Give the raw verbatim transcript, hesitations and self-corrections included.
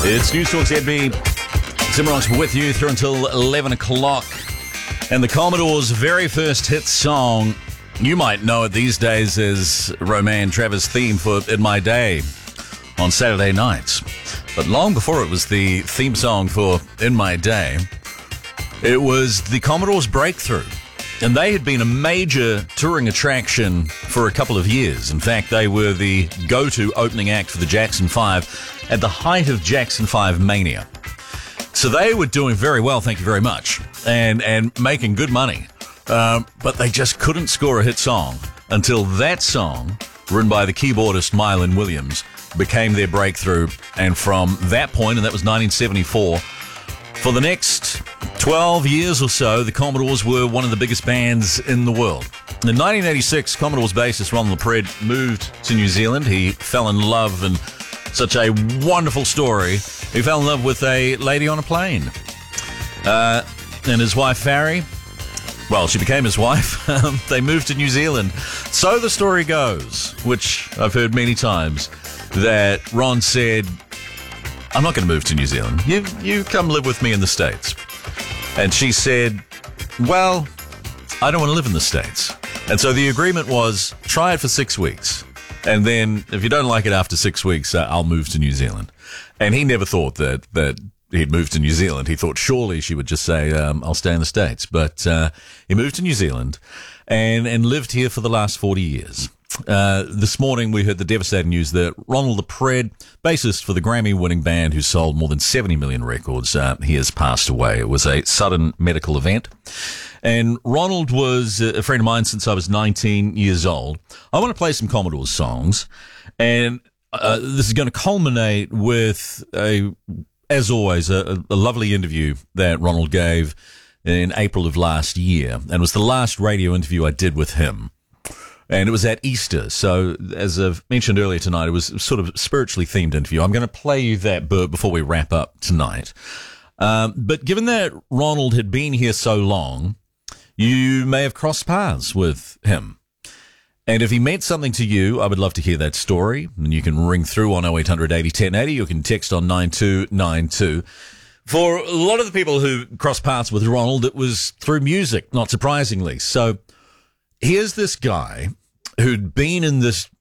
It's News Talk Z B. Tim Rocks with you through until eleven o'clock. And the Commodores' very first hit song, you might know it these days as Roman Travis' theme for In My Day on Saturday nights. But long before it was the theme song for In My Day, it was the Commodores' breakthrough. And they had been a major touring attraction for a couple of years. In fact, they were the go-to opening act for the Jackson Five at the height of Jackson Five mania. So they were doing very well, thank you very much, and, and making good money. Um, but they just couldn't score a hit song until that song, written by the keyboardist Mylon Williams, became their breakthrough. And from that point, and that was nineteen seventy-four, for the next twelve years or so, the Commodores were one of the biggest bands in the world. In nineteen eighty-six, Commodores bassist Ronald LaPred moved to New Zealand. He fell in love, and such a wonderful story. He fell in love with a lady on a plane. Uh, and his wife, Farry, well, she became his wife. They moved to New Zealand. So the story goes, which I've heard many times, that Ron said, I'm not going to move to New Zealand. You you come live with me in the States. And she said, well, I don't want to live in the States. And so the agreement was, try it for six weeks. And then if you don't like it after six weeks, uh, I'll move to New Zealand. And he never thought that, that he'd moved to New Zealand. He thought surely she would just say, um, I'll stay in the States. But uh, he moved to New Zealand and, and lived here for the last forty years. Uh, this morning we heard the devastating news that Ronald LaPred, bassist for the Grammy-winning band who sold more than seventy million records, uh, he has passed away. It was a sudden medical event. And Ronald was a friend of mine since I was nineteen years old. I want to play some Commodores songs, and uh, this is going to culminate with, a, as always, a, a lovely interview that Ronald gave in April of last year, and it was the last radio interview I did with him. And it was at Easter. So, as I've mentioned earlier tonight, it was sort of a spiritually themed interview. I'm going to play you that bit before we wrap up tonight. Um, but given that Ronald had been here so long, you may have crossed paths with him. And if he meant something to you, I would love to hear that story. And you can ring through on oh eight hundred eighty ten eighty. You can text on nine two nine two. For a lot of the people who crossed paths with Ronald, it was through music, not surprisingly. So, here's this guy who'd been in this